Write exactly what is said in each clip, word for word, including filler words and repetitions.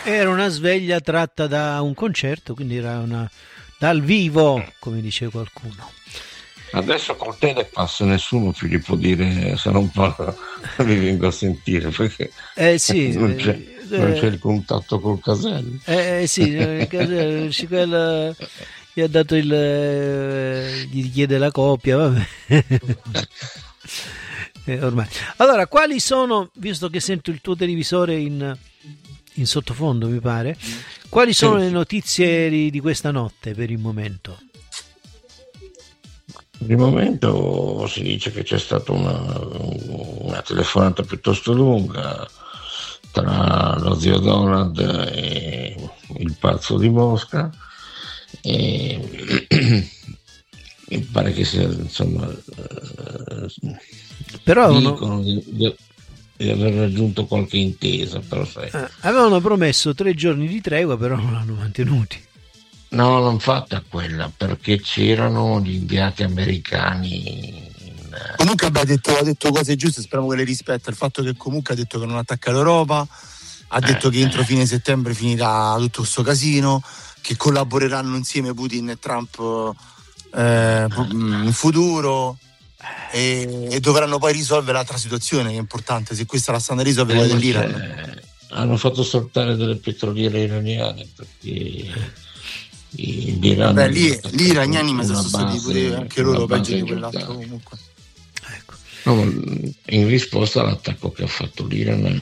Era una sveglia tratta da un concerto, quindi era una dal vivo, come dice qualcuno. Adesso col telepass nessuno più gli può dire se non parla vi vengo a sentire, perché eh sì, non, c'è, eh, non c'è il contatto col casello. Eh sì, il casello, quello gli ha dato il... eh, gli chiede la copia, vabbè. eh, ormai. Allora, quali sono, visto che sento il tuo televisore in, in sottofondo, mi pare, quali sono le notizie di, di questa notte per il momento? Per il momento si dice che c'è stata una, una telefonata piuttosto lunga tra lo zio Donald e il pazzo di Mosca, e mi pare che sia, insomma, però dicono di, di, di aver raggiunto qualche intesa, però sai. Eh, avevano promesso tre giorni di tregua, però non l'hanno mantenuti. No, non fatta quella, perché c'erano gli inviati americani. In... Comunque ha detto, ha detto cose giuste, speriamo che le rispetta. Il fatto che comunque ha detto che non attacca l'Europa, ha detto eh, che entro fine settembre finirà tutto questo casino, che collaboreranno insieme Putin e Trump eh, in futuro, e, e dovranno poi risolvere l'altra situazione che è importante, se questa la stanno a risolvere eh, dell'Iran. Hanno fatto saltare delle petroliere iraniane perché l'Iran. Beh, lì, lì gli iraniani mi sono stati pure anche loro peggio di quell'altro comunque. Ecco. No, in risposta all'attacco che ha fatto l'Iran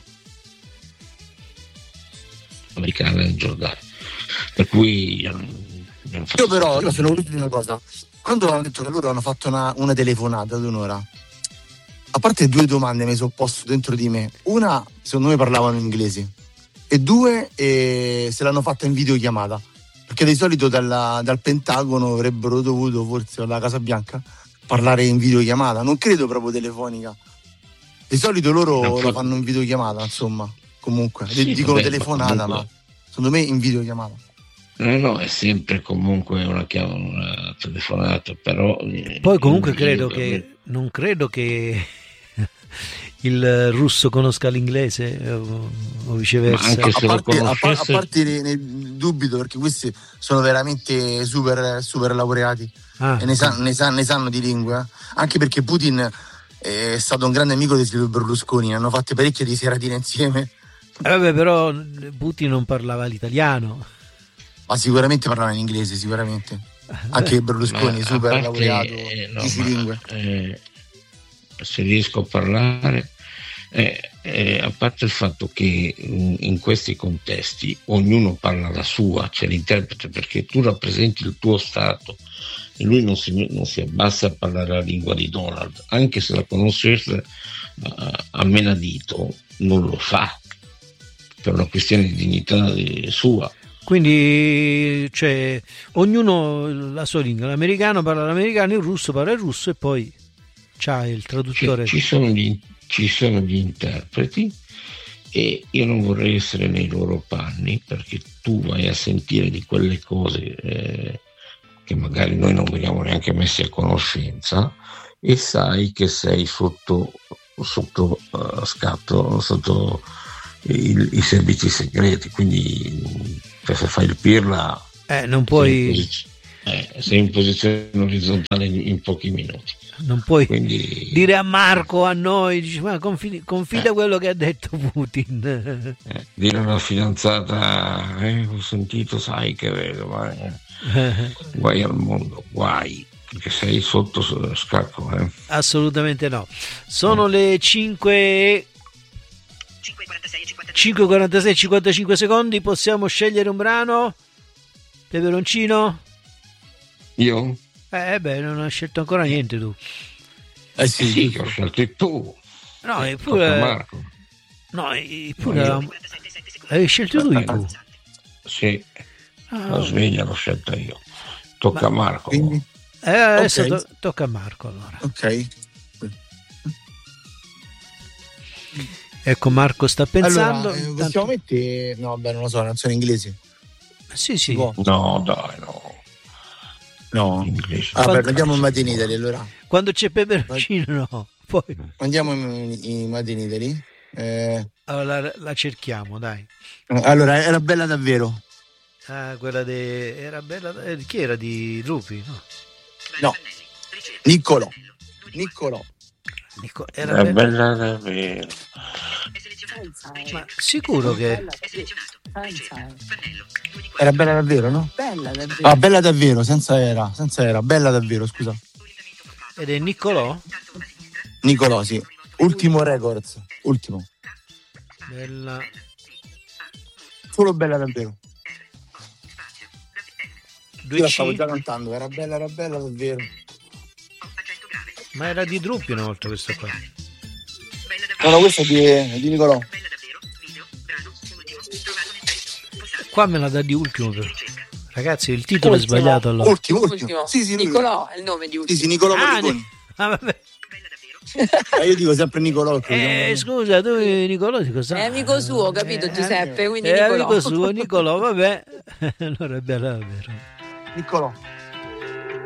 americana in Giordania, per cui io però io sono voluto dire una cosa: quando hanno detto che loro hanno fatto una, una telefonata ad un'ora, a parte due domande mi sono posto dentro di me. Una, secondo me parlavano inglese, e due, eh, se l'hanno fatta in videochiamata, perché di solito dalla, dal Pentagono avrebbero dovuto, forse dalla Casa Bianca, parlare in videochiamata, non credo proprio telefonica. Di solito loro lo fanno in videochiamata, insomma, comunque sì, dicono vabbè, telefonata, ma, ma secondo me in videochiamata. No, no, è sempre comunque una chiamata, una telefonata, però poi comunque credo che non credo che il russo conosca l'inglese o, o viceversa. Ma anche se a, parte, lo a, a parte nel dubito, perché questi sono veramente super, super laureati ah, e ne, sa, ne, sa, ne sanno di lingue, eh? Anche perché Putin è stato un grande amico di Silvio Berlusconi, ne hanno fatte parecchie di seratine insieme. Eh vabbè, però Putin non parlava l'italiano. Ma sicuramente parlava in inglese, sicuramente. Anche Berlusconi, ma super parte, laureato, eh, no, dieci ma, lingue. Eh, se riesco a parlare, eh, eh, a parte il fatto che in, in questi contesti ognuno parla la sua, c'è l'interprete, perché tu rappresenti il tuo stato e lui non si, non si abbassa a parlare la lingua di Donald, anche se la conoscesse uh, a menadito, non lo fa per una questione di dignità di, sua. Quindi cioè, ognuno la sua lingua, l'americano parla l'americano, il russo parla il russo e poi c'ha il traduttore. Ci, ci, sono gli, ci sono gli interpreti e io non vorrei essere nei loro panni, perché tu vai a sentire di quelle cose eh, che magari noi non veniamo neanche messi a conoscenza e sai che sei sotto, sotto uh, scatto, sotto il, i servizi segreti, quindi se fai il pirla eh, non puoi sei in, posiz- eh, sei in posizione orizzontale in, in pochi minuti, non puoi quindi dire a Marco, a noi, dici, ma confida, confida eh. quello che ha detto Putin, eh, dire alla fidanzata eh, ho sentito, sai che vedo, ma, eh, guai al mondo, guai, perché sei sotto scacco. Eh. Assolutamente no. Sono eh. le cinque cinque e quarantasei, cinquantacinque secondi. Possiamo scegliere un brano? Peperoncino? Io? Eh beh, non hai scelto ancora niente tu. Eh sì, sì che ho scelto tu. No, eppure Marco. No, eppure no, hai scelto tu io. Sì. Ah, la sveglia l'ho scelta io. Tocca Ma... a Marco. Quindi... Eh, adesso okay. to- tocca a Marco allora. Ok. Ecco, Marco sta pensando. Allora, eh, possiamo mettere... No, beh, non lo so, non sono inglesi. Sì, sì. No, dai, no. No. Ah, beh, andiamo in Made in Italy allora. Quando c'è peperoncino, no. Poi andiamo in, in Made in Italy. Eh, Allora la, la cerchiamo, dai. Allora, era bella davvero. Ah, quella de... era bella. Eh, chi era di Drupi? No. No. Niccolò. Niccolò. Nico- Era Era be- bella davvero. Ma sicuro che Era bella davvero, no? Bella davvero. Ah, bella davvero, senza era, senza era, bella davvero, scusa. ed è Niccolò? Niccolò, sì. Ultimo Records, ultimo. Bella. Solo bella davvero. Io due la stavo C? già cantando, era bella, era bella davvero. Ma era di Drupi una volta questa qua. No, no, questo è di, è di Niccolò. Qua Qua me la dà di ultimo però. Ragazzi, il titolo Ultimo. è sbagliato allora. Ultimo, ultimo. Ultimo. Sì, sì, lui. Nicolò è il nome di Sì, ultimo. sì, Nicolò Ah, Morricone. Ni- ah, vabbè. Eh, io dico sempre Nicolò. Eh, scusa, tu Nicolò di cosa? È amico suo, capito, Eh, Giuseppe? Quindi È Nicolò. amico suo, Nicolò, vabbè. Allora è bello davvero. Nicolò.